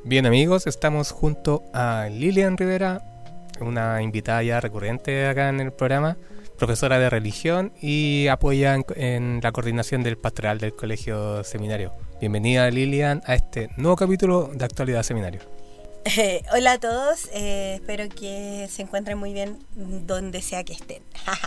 Bien amigos, estamos junto a Lilian Rivera, una invitada ya recurrente acá en el programa, profesora de religión y apoya en la coordinación del pastoral del Colegio Seminario. Bienvenida Lilian a este nuevo capítulo de Actualidad Seminario. Hola a todos, espero que se encuentren muy bien donde sea que estén.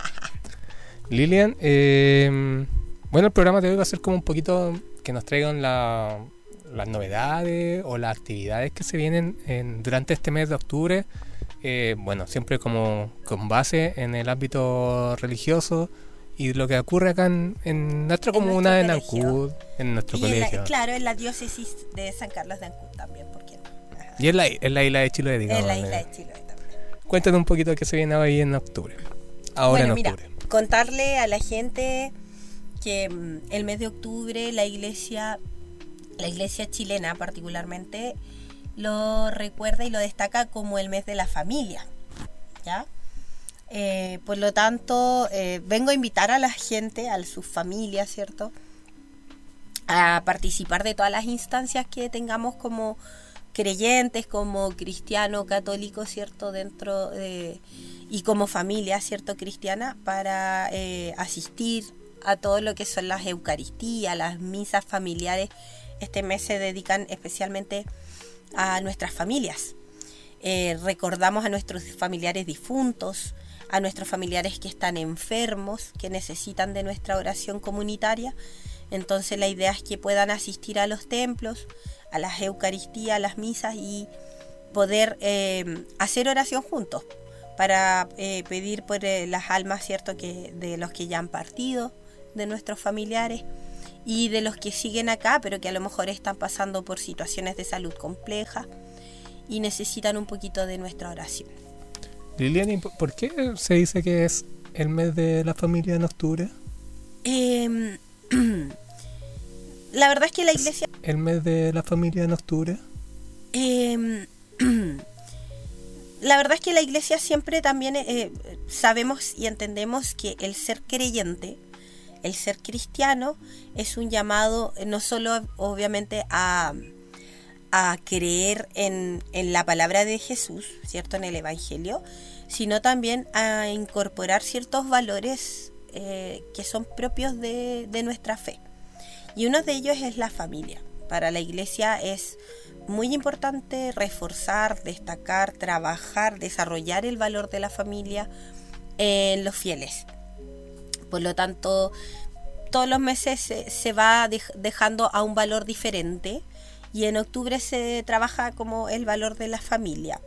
Lilian, bueno, el programa de hoy va a ser como un poquito que nos traigan las novedades o las actividades que se vienen durante este mes de octubre. Bueno, siempre como con base en el ámbito religioso y lo que ocurre acá en nuestra comuna, en Ancud, en nuestro colegio. Claro, en la diócesis de San Carlos de Ancud también, ¿por qué no? Ajá. Y en la isla de Chiloé, digamos. En la isla de Chiloé también. Cuéntanos un poquito qué se viene hoy en octubre. Ahora bueno, en octubre. Mira, contarle a la gente que el mes de octubre la iglesia chilena particularmente lo recuerda y lo destaca como el mes de la familia, ¿ya? Por lo tanto, vengo a invitar a la gente, a sus familias, ¿cierto?, a participar de todas las instancias que tengamos como creyentes, como cristianos, católicos, ¿cierto?, dentro de, y como familia, ¿cierto?, cristiana, para asistir a todo lo que son las eucaristías, las misas familiares. Este mes se dedican especialmente a nuestras familias. Recordamos a nuestros familiares difuntos, a nuestros familiares que están enfermos, que necesitan de nuestra oración comunitaria. Entonces la idea es que puedan asistir a los templos, a las eucaristías, a las misas y poder hacer oración juntos para pedir por las almas, ¿cierto?, que de los que ya han partido, de nuestros familiares y de los que siguen acá, pero que a lo mejor están pasando por situaciones de salud complejas y necesitan un poquito de nuestra oración. Lilian, ¿por qué se dice que es el mes de la familia en octubre? La verdad es que la iglesia... ¿El mes de la familia en octubre? La verdad es que la iglesia siempre también sabemos y entendemos que el ser creyente, el ser cristiano, es un llamado no solo obviamente a creer en la palabra de Jesús, ¿cierto?, en el Evangelio, sino también a incorporar ciertos valores que son propios de nuestra fe. Y uno de ellos es la familia. Para la iglesia es muy importante reforzar, destacar, trabajar, desarrollar el valor de la familia en los fieles. Por lo tanto, todos los meses se va dejando a un valor diferente y en octubre se trabaja como el valor de la familia.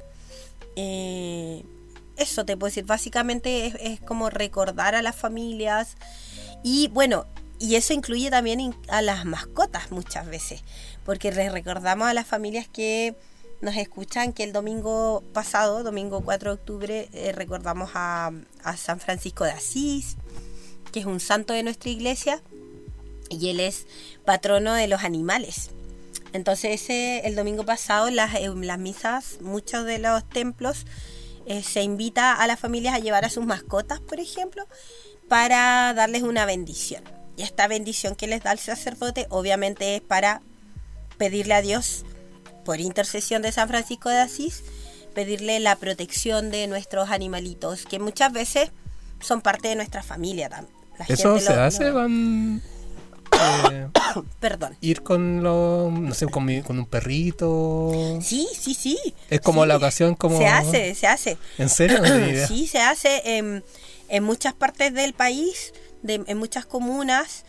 Eso te puedo decir, básicamente es como recordar a las familias y bueno, y eso incluye también a las mascotas muchas veces, porque les recordamos a las familias que nos escuchan que el domingo pasado, domingo 4 de octubre, recordamos a San Francisco de Asís, que es un santo de nuestra iglesia y él es patrono de los animales. Entonces el domingo pasado las misas, muchos de los templos se invita a las familias a llevar a sus mascotas, por ejemplo, para darles una bendición. Y esta bendición que les da el sacerdote obviamente es para pedirle a Dios, por intercesión de San Francisco de Asís, pedirle la protección de nuestros animalitos, que muchas veces son parte de nuestra familia también. ¿Eso se hace? ¿Van perdón. ir con no sé, con un perrito? Sí. Es como sí. La ocasión como... Se hace. ¿En serio? No tenía idea. Sí, se hace en muchas partes del país, en muchas comunas.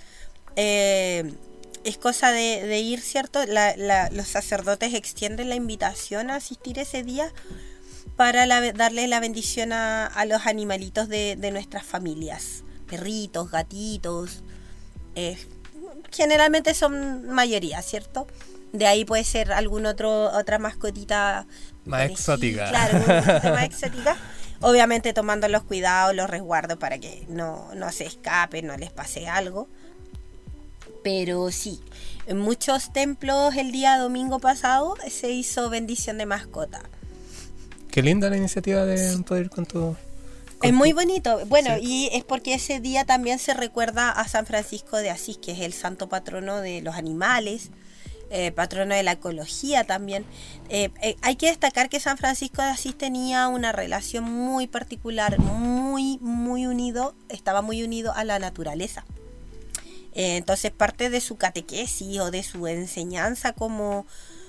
Es cosa de ir, ¿cierto? Los sacerdotes extienden la invitación a asistir ese día para darle la bendición a los animalitos de nuestras familias. Perritos, gatitos, generalmente son mayoría, ¿cierto? De ahí puede ser otra mascotita más exótica. Claro, más exótica. Obviamente tomando los cuidados, los resguardos para que no se escape, no les pase algo. Pero sí, en muchos templos el día domingo pasado se hizo bendición de mascota. Qué linda la iniciativa de poder ir con tu... Es muy bonito. Bueno, sí. Y es porque ese día también se recuerda a San Francisco de Asís, que es el santo patrono de los animales, patrono de la ecología también. Hay que destacar que San Francisco de Asís tenía una relación muy particular, muy unido, estaba muy unido a la naturaleza. Entonces parte de su catequesis o de su enseñanza como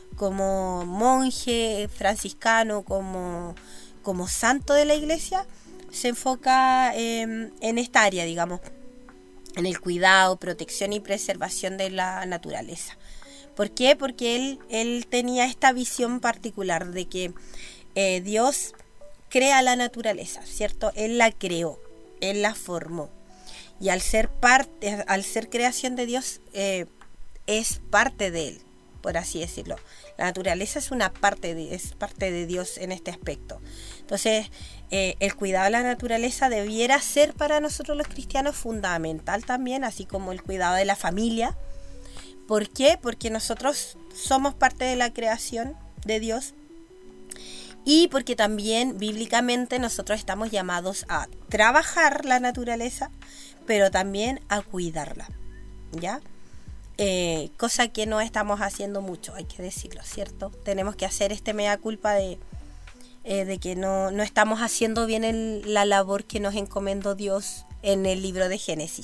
monje franciscano, como santo de la iglesia, se enfoca en esta área, digamos, en el cuidado, protección y preservación de la naturaleza. ¿Por qué? Porque él tenía esta visión particular de que Dios crea la naturaleza, ¿cierto? Él la creó, Él la formó. Y al ser creación de Dios, es parte de Él, por así decirlo. La naturaleza es parte de Dios en este aspecto. Entonces, el cuidado de la naturaleza debiera ser para nosotros los cristianos fundamental también, así como el cuidado de la familia. ¿Por qué? Porque nosotros somos parte de la creación de Dios y porque también bíblicamente nosotros estamos llamados a trabajar la naturaleza, pero también a cuidarla, ¿ya? Cosa que no estamos haciendo mucho, hay que decirlo, ¿cierto? Tenemos que hacer mea culpa de que no estamos haciendo bien la labor que nos encomendó Dios en el libro de Génesis.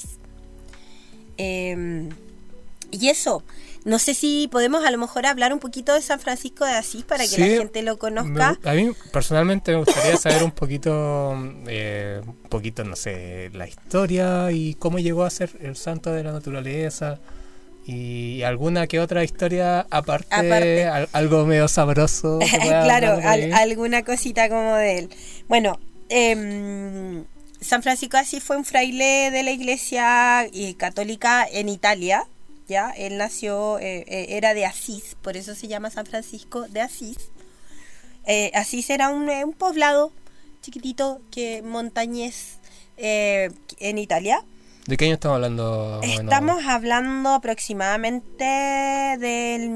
Y eso, no sé si podemos a lo mejor hablar un poquito de San Francisco de Asís para que la gente lo conozca. A mí personalmente me gustaría saber un poquito, no sé, la historia y cómo llegó a ser el santo de la naturaleza y alguna que otra historia aparte. Algo medio sabroso. Claro, alguna cosita como de él. Bueno, San Francisco de Asís fue un fraile de la iglesia católica en Italia. Ya, él nació, era de Asís, por eso se llama San Francisco de Asís. Asís era un poblado chiquitito, montañés, en Italia. ¿De qué año estamos hablando? Estamos hablando aproximadamente del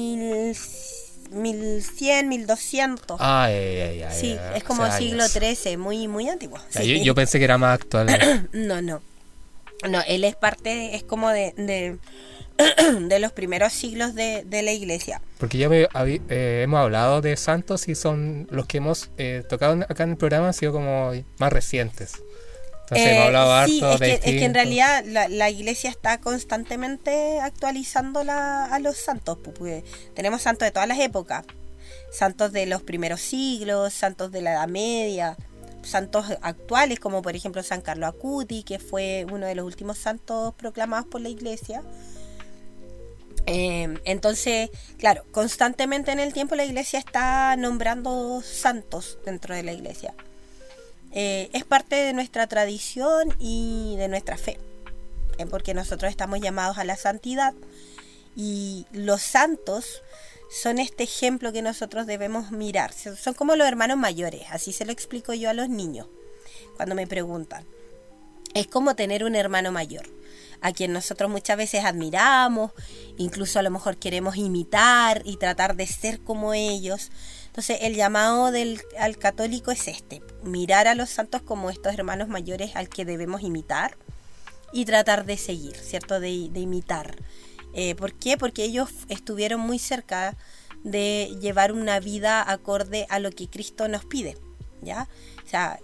1100, 1200. Sí, es como siglo XIII, muy antiguo. Ya, sí. yo pensé que era más actual. No, él es como de los primeros siglos de la iglesia. Porque ya hemos hablado de santos y son los que hemos tocado acá en el programa han sido como más recientes. Entonces hemos hablado harto de distintos. Es que en realidad la iglesia está constantemente actualizando a los santos. Pues, tenemos santos de todas las épocas. Santos de los primeros siglos, santos de la Edad Media, santos actuales como por ejemplo San Carlo Acuti, que fue uno de los últimos santos proclamados por la iglesia. Entonces, claro, constantemente en el tiempo la iglesia está nombrando santos dentro de la iglesia. Es parte de nuestra tradición y de nuestra fe, porque nosotros estamos llamados a la santidad y los santos son este ejemplo que nosotros debemos mirar. Son como los hermanos mayores, así se lo explico yo a los niños cuando me preguntan. Es como tener un hermano mayor, a quien nosotros muchas veces admiramos, incluso a lo mejor queremos imitar y tratar de ser como ellos. Entonces el llamado al católico es mirar a los santos como estos hermanos mayores al que debemos imitar y tratar de seguir, ¿cierto? De imitar. ¿Por qué? Porque ellos estuvieron muy cerca de llevar una vida acorde a lo que Cristo nos pide, ¿ya? O sea,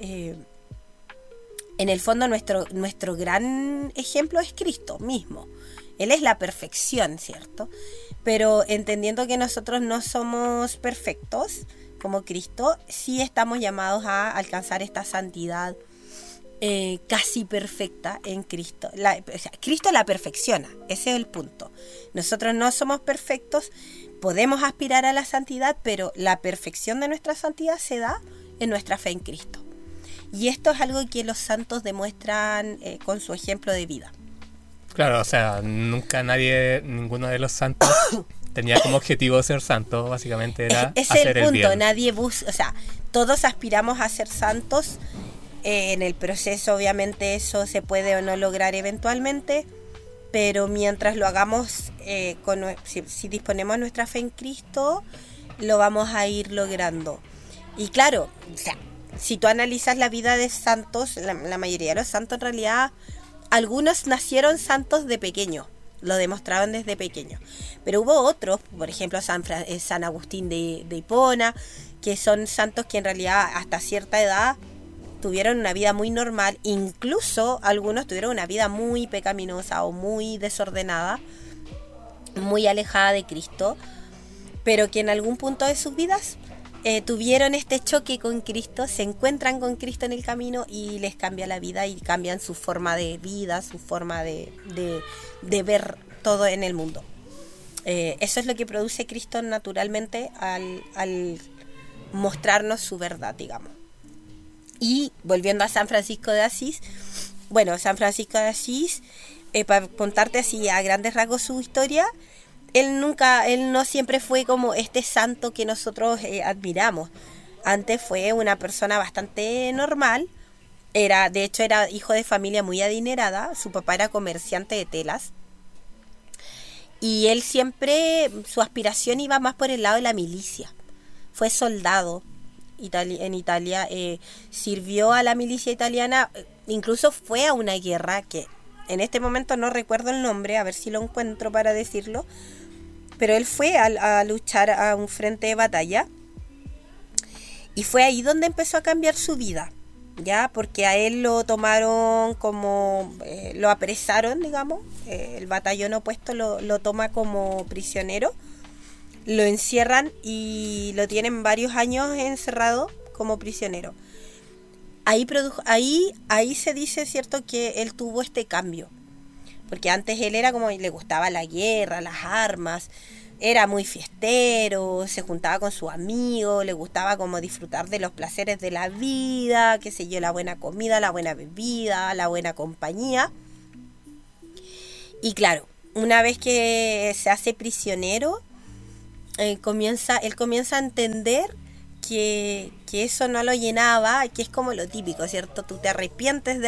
en el fondo nuestro gran ejemplo es Cristo mismo. Él es la perfección, ¿cierto? Pero entendiendo que nosotros no somos perfectos como Cristo, sí estamos llamados a alcanzar esta santidad casi perfecta en Cristo. Cristo la perfecciona, ese es el punto. Nosotros no somos perfectos, podemos aspirar a la santidad, pero la perfección de nuestra santidad se da en nuestra fe en Cristo. Y esto es algo que los santos demuestran con su ejemplo de vida. Claro, o sea, nunca ninguno de los santos tenía como objetivo ser santo, básicamente era hacer el bien. Nadie busca, o sea, todos aspiramos a ser santos. En el proceso, obviamente, eso se puede o no lograr eventualmente, pero mientras lo hagamos, si disponemos nuestra fe en Cristo, lo vamos a ir logrando. Y claro, o sea, si tú analizas la vida de santos, la mayoría de los santos en realidad, algunos nacieron santos de pequeño, lo demostraban desde pequeños. Pero hubo otros, por ejemplo San Agustín de Hipona, que son santos que en realidad hasta cierta edad tuvieron una vida muy normal, incluso algunos tuvieron una vida muy pecaminosa o muy desordenada, muy alejada de Cristo, pero que en algún punto de sus vidas tuvieron este choque con Cristo, se encuentran con Cristo en el camino y les cambia la vida y cambian su forma de vida, su forma de ver todo en el mundo. Eso es lo que produce Cristo naturalmente al mostrarnos su verdad, digamos. Y volviendo a San Francisco de Asís, bueno, San Francisco de Asís, para contarte así a grandes rasgos su historia, él no siempre fue como este santo que nosotros admiramos. Antes fue una persona bastante normal. De hecho era hijo de familia muy adinerada. Su papá era comerciante de telas. Y él siempre, su aspiración iba más por el lado de la milicia. Fue soldado en Italia. Sirvió a la milicia italiana. Incluso fue a una guerra que en este momento no recuerdo el nombre. A ver si lo encuentro para decirlo. Pero él fue a luchar a un frente de batalla y fue ahí donde empezó a cambiar su vida, ya, porque a él lo tomaron como, lo apresaron, digamos, el batallón opuesto lo toma como prisionero, lo encierran y lo tienen varios años encerrado como prisionero. Ahí se dice, cierto, que él tuvo este cambio. Porque antes él era como, le gustaba la guerra, las armas, era muy fiestero, se juntaba con sus amigos, le gustaba como disfrutar de los placeres de la vida, qué sé yo, la buena comida, la buena bebida, la buena compañía. Y claro, una vez que se hace prisionero, él comienza a entender que eso no lo llenaba, que es como lo típico, ¿cierto? Tú te arrepientes de